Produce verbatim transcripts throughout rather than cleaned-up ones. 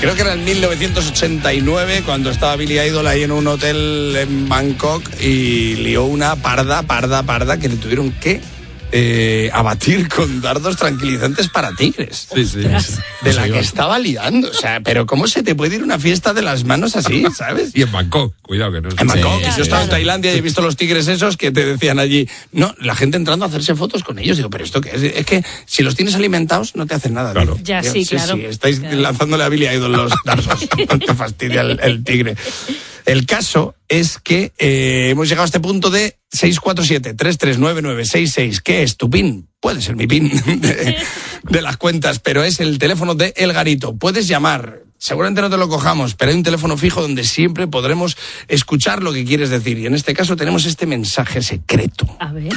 Creo que era en mil novecientos ochenta y nueve cuando estaba Billy Idol ahí en un hotel en Bangkok y lió una parda, parda, parda que le tuvieron que eh, abatir con dardos tranquilizantes para tigres. Sí, sí. De la que estaba liando. O sea, pero ¿cómo se te puede ir una fiesta de las manos así, sabes? Y en Bangkok, cuidado que no. En Bangkok, Sí, yo sí, estaba sí. en Tailandia y he visto los tigres esos que te decían allí, no, la gente entrando a hacerse fotos con ellos. Digo, pero esto qué es, es que si los tienes alimentados no te hacen nada. Claro. Digo, Ya, Digo, sí, claro. Sí, estáis Claro. lanzándole a Billy Idol los dardos. No te fastidia el, el tigre. El caso es que eh, hemos llegado a este punto de seis cuatro siete, tres tres nueve nueve seis seis. ¿Qué es tu pin? Puede ser mi pin de, de las cuentas, pero es el teléfono de El Garito. Puedes llamar, seguramente no te lo cojamos, pero hay un teléfono fijo donde siempre podremos escuchar lo que quieres decir. Y en este caso tenemos este mensaje secreto. A ver.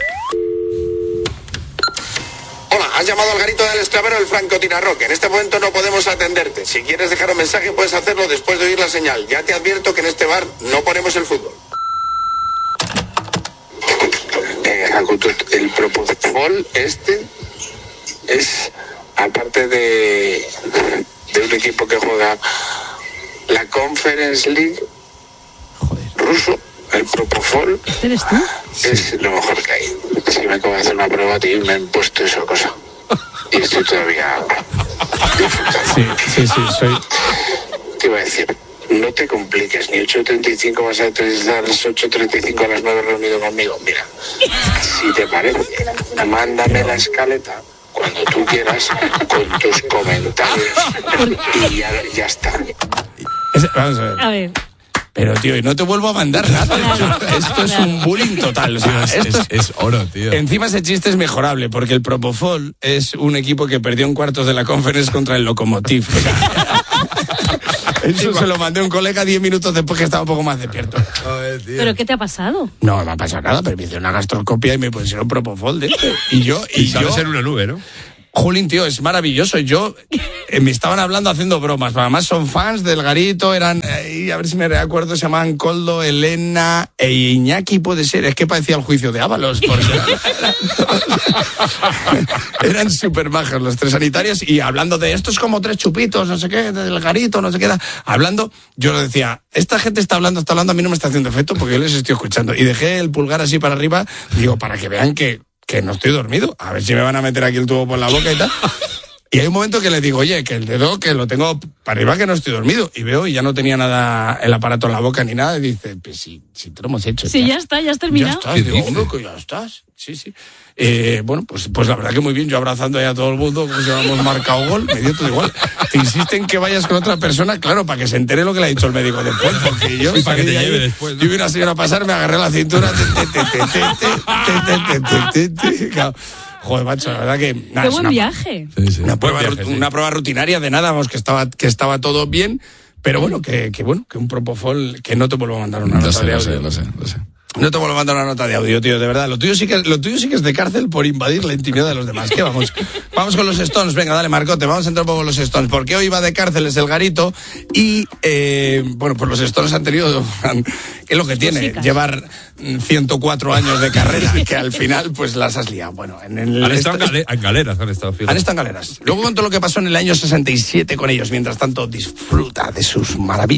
Hola, has llamado al Garito del Esclavero del Francotirador. En este momento no podemos atenderte. Si quieres dejar un mensaje puedes hacerlo después de oír la señal. Ya te advierto que en este bar no ponemos el fútbol. Eh, el propofol este es, aparte de, de un equipo que juega la Conference League ruso, el propofol ¿Este eres tú? es lo mejor que hay. Si me acabo de hacer una prueba, tío, me han puesto esa cosa. Y estoy todavía disfrutando. Sí, sí, sí, soy... Te iba a decir, no te compliques, ni ocho treinta y cinco vas a utilizar las ocho treinta y cinco a las nueve reunido conmigo. Mira, si te parece, mándame la escaleta cuando tú quieras con tus comentarios y ya, ya está. Es- vamos a ver. A ver. Pero, tío, y no te vuelvo a mandar nada. Esto es un bullying total. O sea, Es, esto es, es oro, tío. Encima ese chiste es mejorable, porque el Propofol es un equipo que perdió en cuartos de la Conference contra el Lokomotiv. O sea, eso se lo mandé a un colega diez minutos después que estaba un poco más despierto. Joder, tío. ¿Pero qué te ha pasado? No me ha pasado nada, pero me hice una gastroscopia y me pusieron Propofol de este. Y yo, y, Y sabes yo, en una nube, ¿no? Jolín, tío, es maravilloso. Yo, eh, me estaban hablando haciendo bromas. Además son fans del Garito, eran, eh, a ver si me recuerdo, se llamaban Coldo, Elena e Iñaki, puede ser. Es que parecía el juicio de Ábalos. Porque eran súper majos los tres sanitarios y hablando de esto es como tres chupitos, no sé qué, del Garito, no sé qué. Hablando, yo lo decía, esta gente está hablando, está hablando, a mí no me está haciendo efecto porque yo les estoy escuchando. Y dejé el pulgar así para arriba, digo, para que vean que... que no estoy dormido, a ver si me van a meter aquí el tubo por la boca y tal. Y hay un momento que le digo, oye, que el dedo que lo tengo para arriba, que no estoy dormido. Y veo y ya no tenía nada el aparato en la boca ni nada. Y dice, pues sí, sí te lo hemos hecho. Sí, ya está, ya has terminado. Ya estás, ¿Qué digo, dices? hombre, que ya estás. Sí, sí. Eh, bueno, pues, pues la verdad que muy bien, yo abrazando ahí a todo el mundo, como si hubiéramos marcado gol, me dio todo igual. Te insisten que vayas con otra persona, claro, para que se entere lo que le ha dicho el médico después, porque yo Y para que salí te de ahí, lleve después, ¿no? yo vi una señora pasar, me agarré la cintura, te, te, te, te, te, te, te, te, te, te, te, claro. Joder, macho, la verdad que... nada, Qué es buen una- viaje. Sí, sí. una prueba, Buen viaje, sí. una prueba rutinaria de nada, vamos, que estaba, que estaba todo bien, pero bueno, que, que bueno, que un propofol, que no te vuelvo a mandar una Lo nota sé, de lo audio. sé, lo sé, lo sé. No te vuelvo a mandar una nota de audio, tío, de verdad. Lo tuyo sí que, lo tuyo sí que es de cárcel por invadir la intimidad de los demás. ¿Qué vamos? Vamos con los Stones. Venga, dale, Marcote. Vamos a entrar un poco con los Stones. Porque hoy va de cárcel es el Garito. Y, eh, bueno, pues los Stones han tenido... ¿Qué es lo que tiene? Músicas. Llevar mm, ciento cuatro años de carrera, que al final, pues las has liado. Bueno, en el... Han estado en, este- gale- en galeras, han estado, fíjate. Han estado en galeras. Luego cuento lo que pasó en el año sesenta y siete con ellos. Mientras tanto, disfruta de sus maravillas.